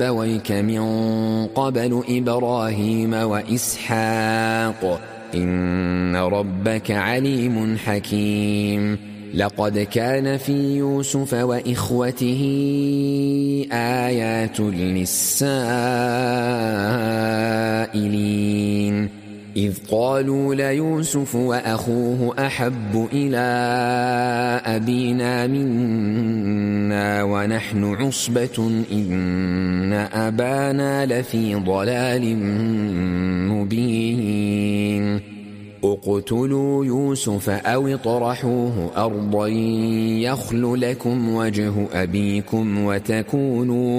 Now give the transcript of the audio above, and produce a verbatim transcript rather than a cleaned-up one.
أبويك من قبل إبراهيم وإسحاق إن ربك عليم حكيم لقد كان في يوسف وإخوته آيات للسائلين إذ قالوا ليوسف وأخوه أحب إلى أبينا منا ونحن عصبة إن أبانا لفي ضلال مبين اقتلوا يوسف أو اطرحوه أرضا يخل لكم وجه أبيكم وتكونوا